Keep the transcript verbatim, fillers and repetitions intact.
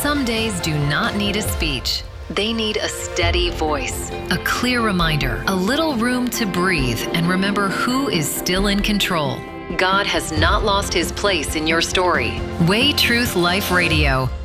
Some days do not need a speech. They need a steady voice, a clear reminder, a little room to breathe and remember who is still in control. God has not lost his place in your story. Way Truth Life Radio.